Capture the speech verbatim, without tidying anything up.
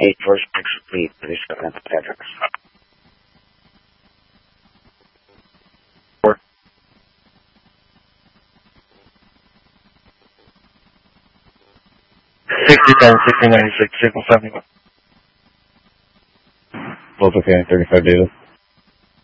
eight four six, please, please, address. Four. sixty ten, sixty ninety-six, six seventy-one. Both okay, thirty-five data.